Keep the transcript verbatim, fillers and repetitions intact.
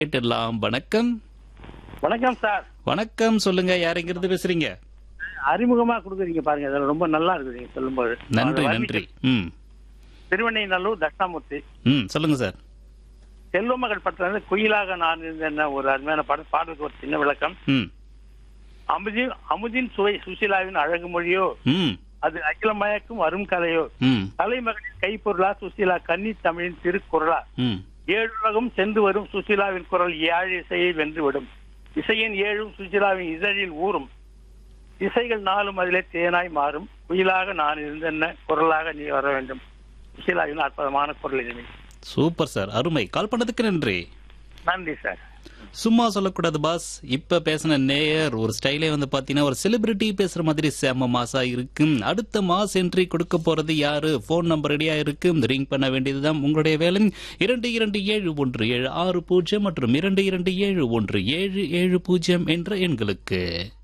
கேட்டுடலாம். வணக்கம். வணக்கம் சார். வணக்கம். சொல்லுங்க, யார் எங்கிருந்து பேசுறீங்க? அறிமுகமா கொடுக்குறீங்க பாருங்க, அதெல்லாம் ரொம்ப நல்லா இருக்குது நீங்க சொல்லும்போது. நன்றி நன்றி. ம் திருவண்ணைநல்லூர் தட்சாமூர்த்தி. ம் சொல்லுங்க சார். செல்வ மகள் படத்துல குயிலாக நான் இருந்த ஒரு அருமையான படம். பாடலுக்கு ஒரு சின்ன விளக்கம். ம் அமுதின் அமுதின் சுவை சுசீலாவின் அழகு மொழியோ, ம் அது அகிலமயக்கும் அரும் கலையோ, ம் தலைமகனின் கைப்பொருளா சுசீலா கன்னி தமிழின் திருக்குறளா, ம் ஏழுலகம் சென்று வரும் சுசீலாவின் குரல் ஏழு இசையை வென்றுவிடும், இசையின் ஏழும் சுசீலாவின் இதழில் ஊறும், இசைகள் நாளும் அதிலே தேனாய் மாறும், குயிலாக நான் இருந்தென்ன குரலாக நீ வர வேண்டும். சுசீலாவின் அற்புதமான குரல் இது. சூப்பர் சார், அருமை. கால் பண்ணதுக்கு நன்றி. நன்றி சார். சும்மா சொல்லக்கூடாது பாஸ். இப்ப பேசின நேயர் ஒரு ஸ்டைலே வந்து பாத்தீங்கன்னா ஒரு செலிபிரிட்டி பேசுற மாதிரி செம மாசா இருக்கு. அடுத்த மாஸ் என்ட்ரி கொடுக்க போறது யாரு? போன் நம்பர் ரெடியா இருக்கு, ரிங் பண்ண வேண்டியதுதான் உங்களுடைய வேலை. இரண்டு இரண்டு ஏழு ஒன்று ஏழு ஆறு பூஜ்ஜியம் மற்றும் இரண்டு இரண்டு ஏழு ஒன்று ஏழு ஏழு பூஜ்ஜியம் என்ற எண்களுக்கு.